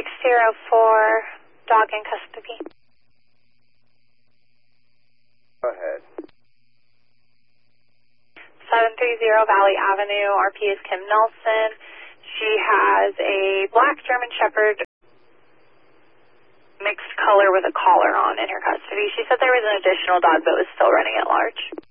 dog in custody. Go ahead. 730 Valley Avenue, RP is Kim Nelson. She has a black German Shepherd mixed color with a collar on in her custody. She said there was an additional dog that was still running at large.